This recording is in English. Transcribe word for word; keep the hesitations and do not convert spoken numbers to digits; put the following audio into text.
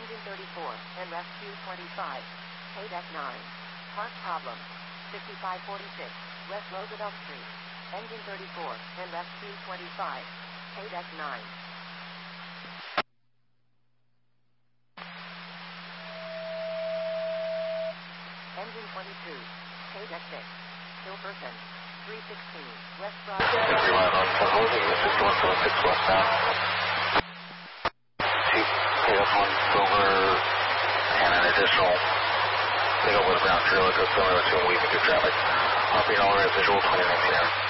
Engine thirty-four and rescue twenty-five. K-Deck nine. Park problem. fifty-five forty-six West Roosevelt Street. Engine thirty-four and rescue twenty-five. K-Deck nine. Engine twenty-two. K-Deck six. Hilferson. three sixteen West Broad. Everyone on Fort Holding, this is one seven six westbound. Two K F one Silver and an additional single with ground trailer to similar to Weaving to traffic. Hopping all right, visual twenty nineteen air.